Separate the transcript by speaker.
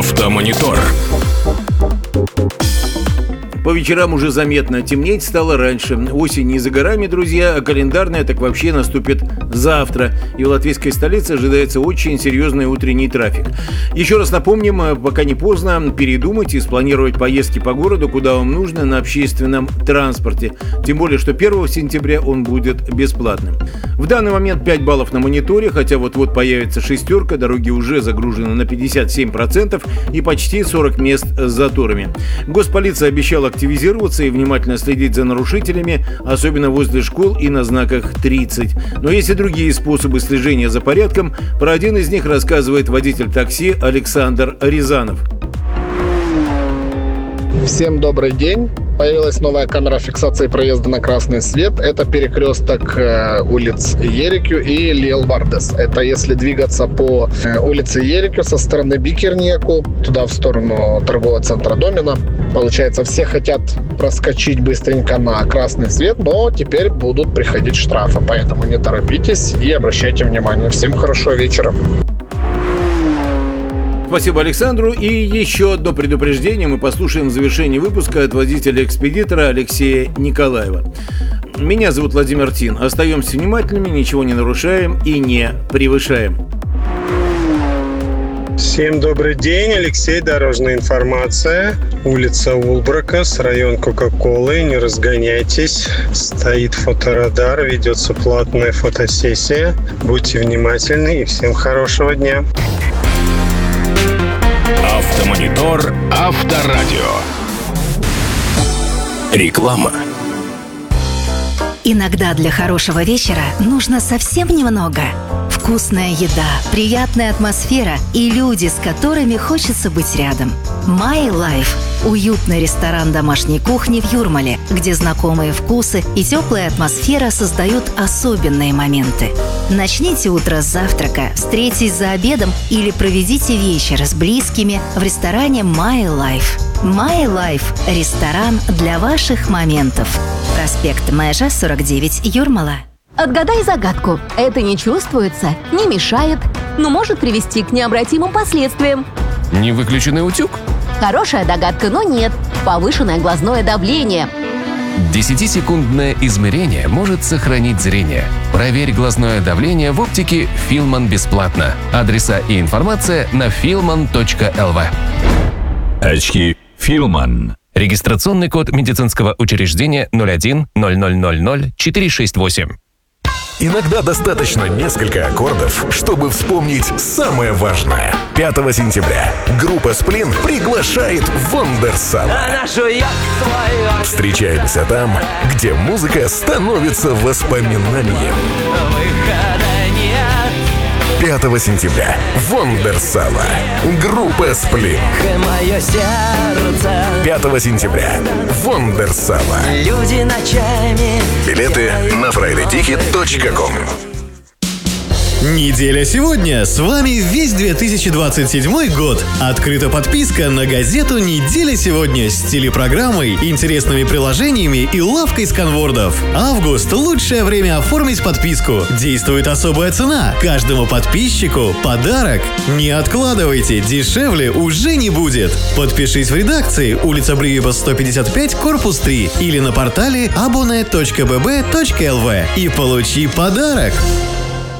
Speaker 1: Автомонитор.
Speaker 2: По вечерам уже заметно темнеть стало раньше. Осень не за горами, друзья, а календарная так вообще наступит завтра. И в латвийской столице ожидается очень серьезный утренний трафик. Еще раз напомним, пока не поздно передумать и спланировать поездки по городу, куда вам нужно, на общественном транспорте. Тем более, что 1 сентября он будет бесплатным. В данный момент 5 баллов на мониторе, хотя вот-вот появится шестерка, дороги уже загружены на 57% и почти 40 мест с заторами. Госполиция обещала активизироваться и внимательно следить за нарушителями, особенно возле школ и на знаках 30. Но есть и другие способы слежения за порядком. Про один из них рассказывает водитель такси Александр Рязанов.
Speaker 3: Всем добрый день. Появилась новая камера фиксации проезда на красный свет. Это перекресток улиц Ерикю и Лиелвардес. Это если двигаться по улице Ерикю со стороны Бикернеку, туда в сторону торгового центра Домина. Получается, все хотят проскочить быстренько на красный свет, но теперь будут приходить штрафы. Поэтому не торопитесь и обращайте внимание. Всем хорошего вечера.
Speaker 2: Спасибо Александру. И еще одно предупреждение мы послушаем в завершении выпуска от водителя-экспедитора Алексея Николаева. Меня зовут Владимир Тин. Остаемся внимательными, ничего не нарушаем и не превышаем.
Speaker 4: Всем добрый день. Алексей, дорожная информация. Улица Улбракас, район Кока-Колы. Не разгоняйтесь. Стоит фоторадар, ведется платная фотосессия. Будьте внимательны и всем хорошего дня.
Speaker 1: Автомонитор Авторадио. Реклама.
Speaker 5: Иногда для хорошего вечера нужно совсем немного. Вкусная еда, приятная атмосфера и люди, с которыми хочется быть рядом. My Life – уютный ресторан домашней кухни в Юрмале, где знакомые вкусы и теплая атмосфера создают особенные моменты. Начните утро с завтрака, встретитесь за обедом или проведите вечер с близкими в ресторане My Life. My Life – ресторан для ваших моментов. Проспект Межа, 49, Юрмала.
Speaker 6: Отгадай загадку. Это не чувствуется, не мешает, но может привести к необратимым последствиям.
Speaker 1: Не выключенный утюг?
Speaker 6: Хорошая догадка, но нет. Повышенное глазное давление.
Speaker 1: 10-секундное измерение может сохранить зрение. Проверь глазное давление в оптике Филман бесплатно. Адреса и информация на filman.lv.
Speaker 7: Очки Филман.
Speaker 1: Регистрационный код медицинского учреждения 01 0000 468.
Speaker 7: Иногда достаточно несколько аккордов, чтобы вспомнить самое важное. 5 сентября группа «Сплин» приглашает Вондерсала. Встречаемся там, где музыка становится воспоминанием. 5 сентября. Вондерсала. Группа «Сплин». 5 сентября. Вондерсала. Билеты на fridayticket.com.
Speaker 8: Неделя сегодня. С вами весь 2027 год. Открыта подписка на газету «Неделя сегодня» с телепрограммой, интересными приложениями и лавкой сканвордов. Август – лучшее время оформить подписку. Действует особая цена. Каждому подписчику подарок. Не откладывайте, дешевле уже не будет. Подпишись в редакции, улица Бриеба, 155, корпус 3 или на портале abone.bb.lv и получи подарок.